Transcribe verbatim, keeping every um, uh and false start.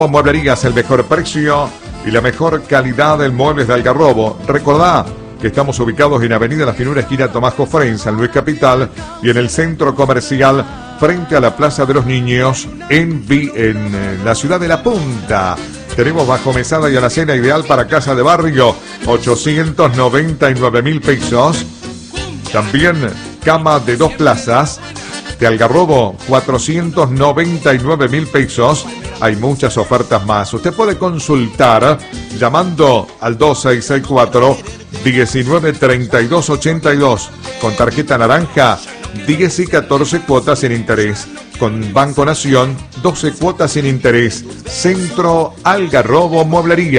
Mueblerías, el mejor precio y la mejor calidad de muebles de Algarrobo. Recordá que estamos ubicados en Avenida La Finura, esquina Tomás Jofré, en San Luis Capital, y en el centro comercial frente a la Plaza de los Niños en, Vi en eh, la ciudad de La Punta. Tenemos bajo mesada y alacena ideal para casa de barrio, ochocientos noventa y nueve mil pesos. También cama de dos plazas de Algarrobo, cuatrocientos noventa y nueve mil pesos. Hay muchas ofertas más. Usted puede consultar llamando al dos seis seis cuatro, diecinueve treinta y dos ochenta y dos. Con tarjeta naranja, diez y catorce cuotas sin interés. Con Banco Nación, doce cuotas sin interés. Centro Algarrobo Mueblería.